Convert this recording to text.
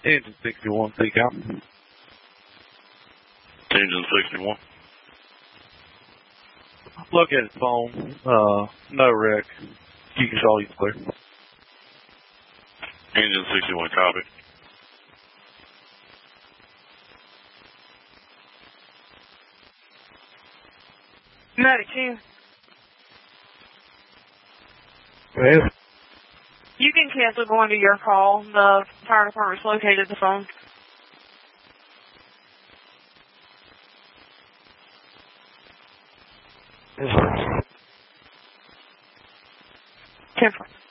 Engine 61, seek out. Engine 61. Look at his phone. No wreck. You can call you clear. Engine 61, copy. Medic 2. Well, You can cancel going to your call. The fire department's located the phone. 10-4.